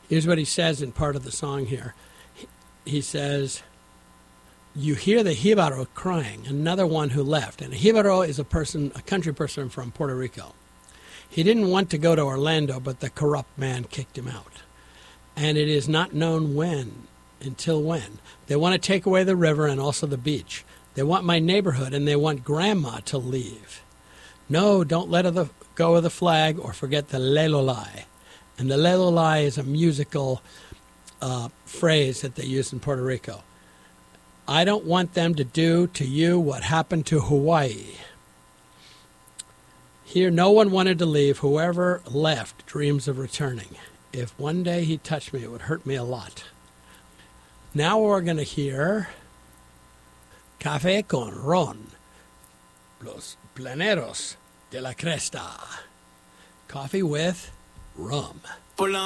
Here's what he says in part of the song here. He says, you hear the Jibaro crying, another one who left. And a Jibaro is a country person from Puerto Rico. He didn't want to go to Orlando, but the corrupt man kicked him out. And it is not known until when. They want to take away the river and also the beach. They want my neighborhood, and they want Grandma to leave. No, don't let her go of the flag or forget the Lelolai. And the Lelolai is a musical phrase that they use in Puerto Rico. I don't want them to do to you what happened to Hawaii. Here, no one wanted to leave. Whoever left dreams of returning. If one day he touched me, it would hurt me a lot. Now we're going to hear Café con Ron, Los Planeros de la Cresta. Coffee with rum.